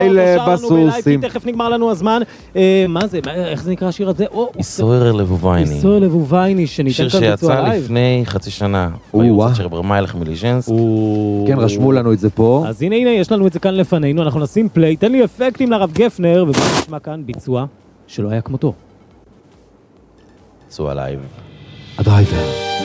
בסוסים. תכף נגמר לנו הזמן. מה זה? איך זה נקרא השיר הזה? איסויר לבובייני. איסויר לבובייני, שניתן כאן שיר ביצוע שיצא לייב. לפני חצי שנה. ביוצאת של ברמיילך מליז'נסק. כן, רשמו לנו את זה פה. אז הנה, יש לנו את זה כאן לפנינו, אנחנו נשים פליי, תן לי אפקטים לרב גפנר, ובואו נשמע כאן ביצוע שלא היה כמותו. ביצוע לייב. הדרייבר.